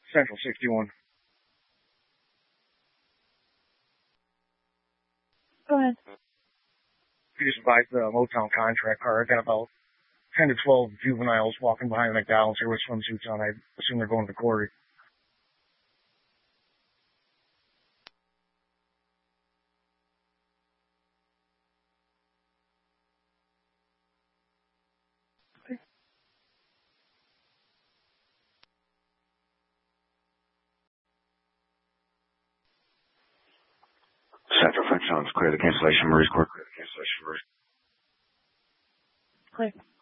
Central 61. Go ahead. We just advised the Motown contract car. I got about 10 to 12 juveniles walking behind the McDonald's here with swimsuits on. I assume they're going to the quarry. Central French Zone's clear. The cancellation, Marie's Court. Clear.